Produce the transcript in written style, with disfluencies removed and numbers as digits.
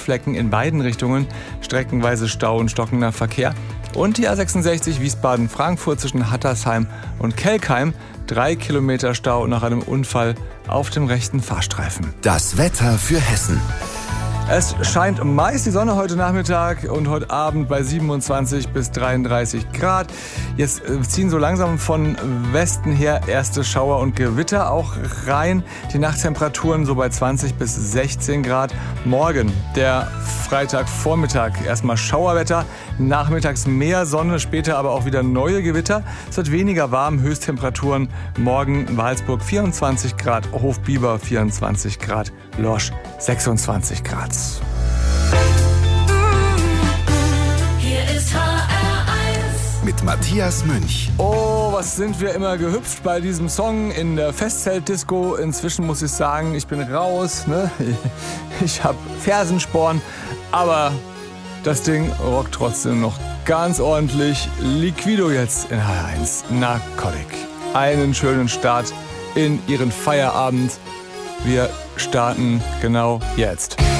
Rotflecken in beiden Richtungen, streckenweise Stau und stockender Verkehr. Und die A66 Wiesbaden-Frankfurt zwischen Hattersheim und Kelkheim. 3 Kilometer Stau nach einem Unfall auf dem rechten Fahrstreifen. Das Wetter für Hessen. Es scheint meist die Sonne heute Nachmittag und heute Abend bei 27 bis 33 Grad. Jetzt ziehen so langsam von Westen her erste Schauer und Gewitter auch rein. Die Nachttemperaturen so bei 20 bis 16 Grad. Morgen, der Freitagvormittag, erstmal Schauerwetter. Nachmittags mehr Sonne, später aber auch wieder neue Gewitter. Es wird weniger warm, Höchsttemperaturen morgen Walsburg 24 Grad, Hofbieber 24 Grad, Lorsch 26 Grad. Hier ist HR1 Mit Matthias Münch. Oh, was sind wir immer gehüpft bei diesem Song in der Festzeltdisco. Inzwischen muss ich sagen, ich bin raus. Ne? Ich habe Fersensporn, aber das Ding rockt trotzdem noch ganz ordentlich. Liquido jetzt in HR1 Narcotic. Einen schönen Start in Ihren Feierabend. Wir starten genau jetzt.